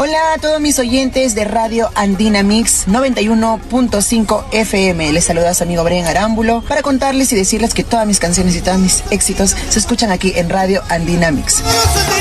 Hola a todos mis oyentes de Radio Andina Mix 91.5 FM. Les saluda a su amigo Brian Arámbulo para contarles y decirles que todas mis canciones y todos mis éxitos se escuchan aquí en Radio Andina Mix.